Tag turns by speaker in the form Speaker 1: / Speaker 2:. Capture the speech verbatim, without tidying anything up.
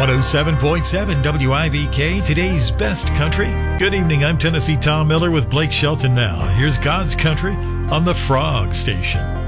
Speaker 1: one oh seven point seven W I V K, today's best country. Good evening, I'm Tennessee Tom Miller with Blake Shelton now. Here's God's Country on the Frog Station.